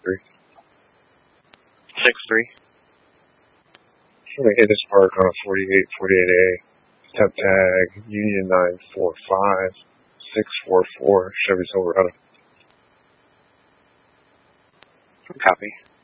6-3. 6-3. Trying to hit this mark on a 48A. Temp tag, Union 945, 644, Chevy Silverado. Copy.